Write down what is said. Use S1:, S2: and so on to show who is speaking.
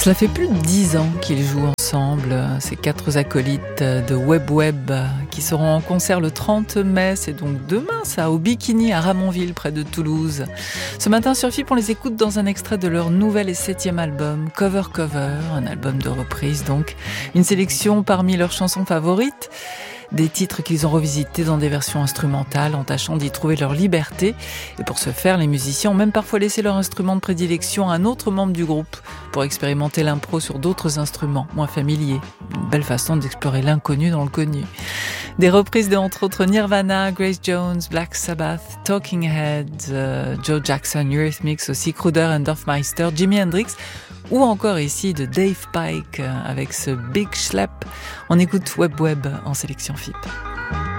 S1: Cela fait plus de 10 ans qu'ils jouent ensemble, ces 4 acolytes de Web qui seront en concert le 30 mai, c'est donc demain ça, au Bikini à Ramonville près de Toulouse. Ce matin sur FIP, on les écoute dans un extrait de leur nouvel et 7e album, Cover Cover, un album de reprise donc, une sélection parmi leurs chansons favorites. Des titres qu'ils ont revisités dans des versions instrumentales en tâchant d'y trouver leur liberté. Et pour ce faire, les musiciens ont même parfois laissé leur instrument de prédilection à un autre membre du groupe pour expérimenter l'impro sur d'autres instruments moins familiers. Une belle façon d'explorer l'inconnu dans le connu. Des reprises de entre autres Nirvana, Grace Jones, Black Sabbath, Talking Heads, Joe Jackson, Eurythmics aussi, Kruder and Dorfmeister, Jimi Hendrix, ou encore ici de Dave Pike avec ce Big Schlep. On écoute Web en sélection FIP.